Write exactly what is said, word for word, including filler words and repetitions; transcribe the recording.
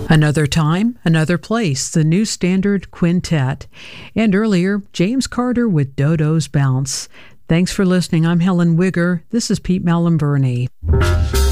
Another Time, Another Place, the New Standard Quintet. And earlier, James Carter with Dodo's Bounce. Thanks for listening. I'm Helen Wigger. This is Pete Malambrini.